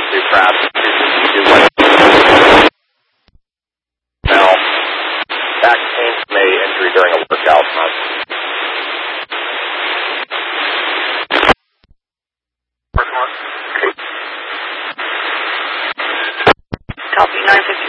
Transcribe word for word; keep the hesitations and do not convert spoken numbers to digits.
do perhaps you do like now back pain from a injury during a workout. Copy nine fifty.